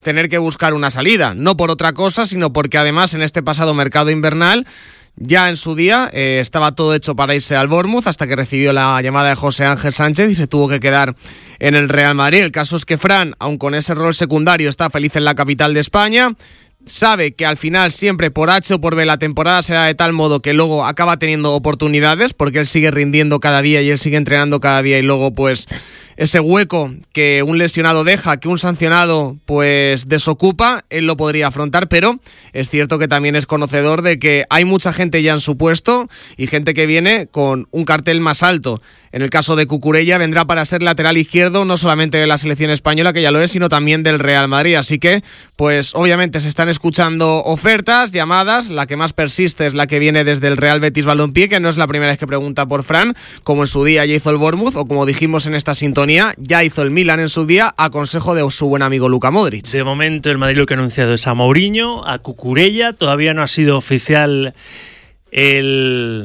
tener que buscar una salida, no por otra cosa, sino porque además en este pasado mercado invernal ya en su día estaba todo hecho para irse al Bournemouth hasta que recibió la llamada de José Ángel Sánchez y se tuvo que quedar en el Real Madrid. El caso es que Fran, aun con ese rol secundario, está feliz en la capital de España. Sabe que al final siempre por H o por B la temporada se da de tal modo que luego acaba teniendo oportunidades porque él sigue rindiendo cada día y él sigue entrenando cada día y luego pues ese hueco que un lesionado deja, que un sancionado pues desocupa, él lo podría afrontar, pero es cierto que también es conocedor de que hay mucha gente ya en su puesto y gente que viene con un cartel más alto. En el caso de Cucurella vendrá para ser lateral izquierdo no solamente de la selección española, que ya lo es, sino también del Real Madrid. Así que, pues obviamente se están escuchando ofertas, llamadas. La que más persiste es la que viene desde el Real Betis Balompié, que no es la primera vez que pregunta por Fran, como en su día ya hizo el Bournemouth, o como dijimos en esta sintonía, ya hizo el Milan en su día, a consejo de su buen amigo Luka Modric. De momento el Madrid lo que ha anunciado es a Mourinho, a Cucurella. Todavía no ha sido oficial el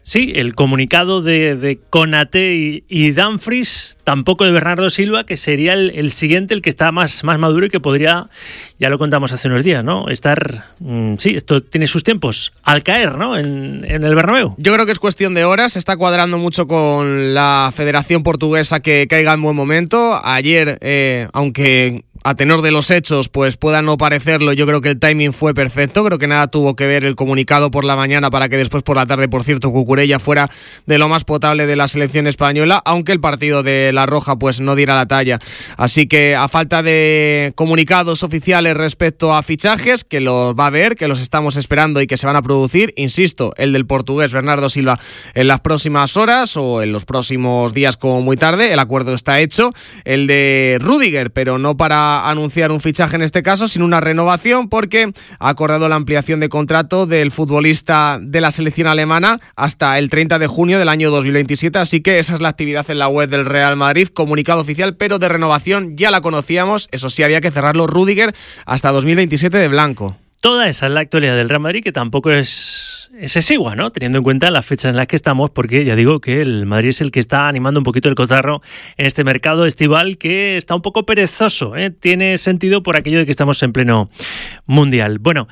comunicado de Konaté y Dumfries, tampoco de Bernardo Silva, que sería el siguiente, el que está más maduro y que podría, ya lo contamos hace unos días, ¿no? Estar, esto tiene sus tiempos, al caer, ¿no? En el Bernabéu. Yo creo que es cuestión de horas, se está cuadrando mucho con la Federación Portuguesa que caiga en buen momento. Ayer, aunque a tenor de los hechos, pues pueda no parecerlo, yo creo que el timing fue perfecto, creo que nada tuvo que ver el comunicado por la mañana para que después por la tarde, por cierto, Cucurella fuera de lo más potable de la selección española, aunque el partido de La Roja pues no diera la talla. Así que a falta de comunicados oficiales respecto a fichajes, que los va a haber, que los estamos esperando y que se van a producir, insisto, el del portugués Bernardo Silva en las próximas horas o en los próximos días como muy tarde, el acuerdo está hecho, el de Rüdiger, pero no para anunciar un fichaje en este caso, sino una renovación, porque ha acordado la ampliación de contrato del futbolista de la selección alemana hasta el 30 de junio del año 2027, así que esa es la actividad en la web del Real Madrid, comunicado oficial, pero de renovación ya la conocíamos, eso sí, había que cerrarlo Rüdiger hasta 2027 de blanco. Toda esa es la actualidad del Real Madrid, que tampoco es exigua, ¿no? Teniendo en cuenta las fechas en las que estamos, porque ya digo que el Madrid es el que está animando un poquito el cotarro en este mercado estival que está un poco perezoso, ¿eh? Tiene sentido por aquello de que estamos en pleno mundial. Bueno,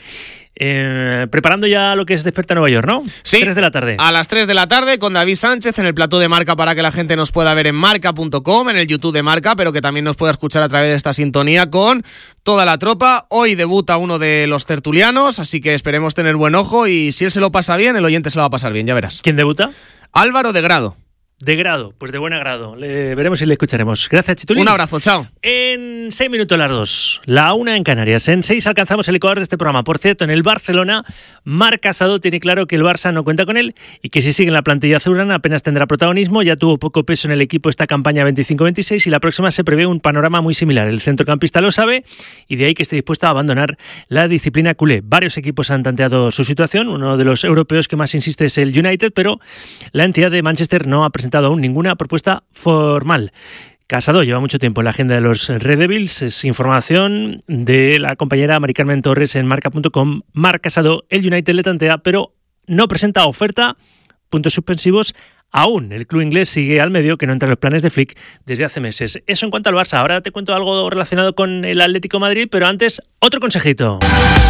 preparando ya lo que es Desperta Nueva York, ¿no? Sí, 3 de la tarde. A las 3 de la tarde con David Sánchez en el plató de Marca para que la gente nos pueda ver en marca.com, en el YouTube de Marca, pero que también nos pueda escuchar a través de esta sintonía con toda la tropa. Hoy debuta uno de los tertulianos, así que esperemos tener buen ojo y si él se lo pasa bien, el oyente se lo va a pasar bien, ya verás. ¿Quién debuta? Álvaro de Grado. De grado, pues de buen agrado. Le veremos y le escucharemos. Gracias, Chitulín. Un abrazo, chao. En 6 minutos las 2, la 1 en Canarias. En 6 alcanzamos el ecuador de este programa. Por cierto, en el Barcelona, Marc Casado tiene claro que el Barça no cuenta con él y que si sigue en la plantilla azulgrana apenas tendrá protagonismo. Ya tuvo poco peso en el equipo esta campaña 25-26 y la próxima se prevé un panorama muy similar. El centrocampista lo sabe y de ahí que esté dispuesto a abandonar la disciplina culé. Varios equipos han tanteado su situación. Uno de los europeos que más insiste es el United, pero la entidad de Manchester no ha presentado aún ninguna propuesta formal. Casado lleva mucho tiempo en la agenda de los Red Devils. Es información de la compañera Mari Carmen Torres en marca.com. Marc Casado, el United le tantea, pero no presenta oferta. Puntos suspensivos. Aún el club inglés sigue al medio, que no entra en los planes de Flick desde hace meses. Eso en cuanto al Barça. Ahora te cuento algo relacionado con el Atlético de Madrid, pero antes, otro consejito.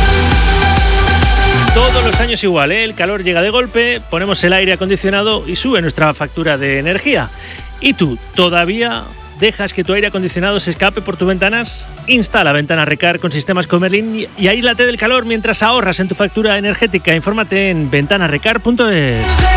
Todos los años igual, ¿eh? El calor llega de golpe, ponemos el aire acondicionado y sube nuestra factura de energía. ¿Y tú todavía dejas que tu aire acondicionado se escape por tus ventanas? Instala Ventanas Recar con sistemas Comerlin y aíslate del calor mientras ahorras en tu factura energética. Infórmate en ventanasrecar.es.